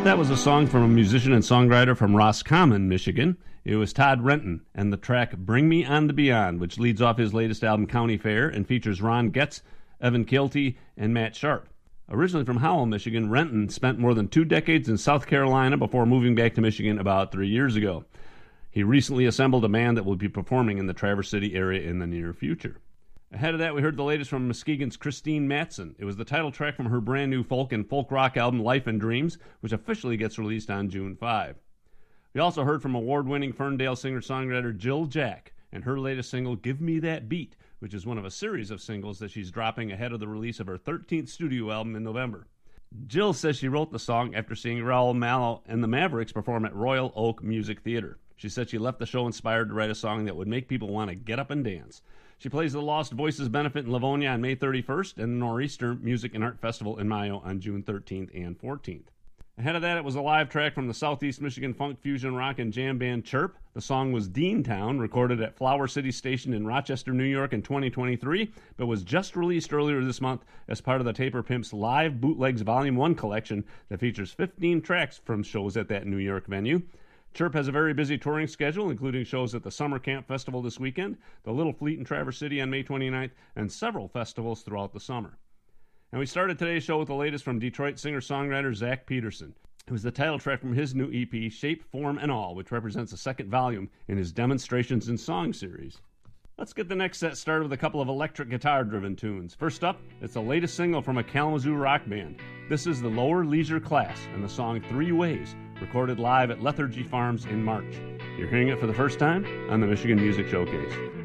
That was a song from a musician and songwriter from Roscommon, Michigan. It was Todd Renton and the track Bring Me on the Beyond, which leads off his latest album, County Fair, and features Ron Getz, Evan Kilty, and Matt Sharp. Originally from Howell, Michigan, Renton spent more than 2 decades in South Carolina before moving back to Michigan about 3 years ago. He recently assembled a band that will be performing in the Traverse City area in the near future. Ahead of that, we heard the latest from Muskegon's Christine Matson. It was the title track from her brand new folk and folk rock album, Life and Dreams, which officially gets released on June 5. We also heard from award-winning Ferndale singer-songwriter Jill Jack and her latest single, Give Me That Beat, which is one of a series of singles that she's dropping ahead of the release of her 13th studio album in November. Jill says she wrote the song after seeing Raul Malo and the Mavericks perform at Royal Oak Music Theater. She said she left the show inspired to write a song that would make people want to get up and dance. She plays the Lost Voices benefit in Livonia on May 31st and the Nor'easter Music and Art Festival in Mayo on June 13th and 14th. Ahead of that, it was a live track from the Southeast Michigan funk fusion rock and jam band Chirp. The song was Deantown, recorded at Flower City Station in Rochester, New York in 2023, but was just released earlier this month as part of the Taper Pimps Live Bootlegs Volume 1 collection that features 15 tracks from shows at that New York venue. Chirp has a very busy touring schedule, including shows at the Summer Camp Festival this weekend, the Little Fleet in Traverse City on May 29th, and several festivals throughout the summer. And we started today's show with the latest from Detroit singer-songwriter Zach Peterson. It was the title track from his new EP, Shape, Form, and All, which represents a second volume in his Demonstrations in Song series. Let's get the next set started with a couple of electric guitar-driven tunes. First up, it's the latest single from a Kalamazoo rock band. This is the Lower Leisure Class and the song 3 Ways, recorded live at Lethargy Farms in March. You're hearing it for the first time on the Michigan Music Showcase.